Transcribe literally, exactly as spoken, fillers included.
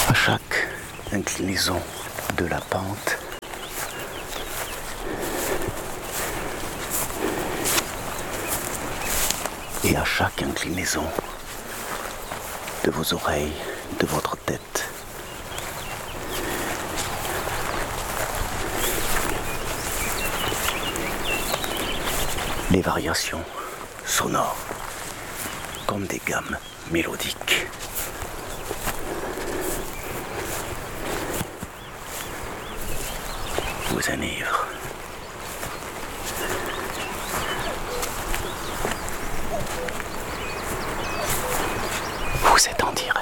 À chaque inclinaison de la pente, et à chaque inclinaison de vos oreilles, de votre tête, les variations sonores comme des gammes mélodiques vous enivrent. Vous êtes en direct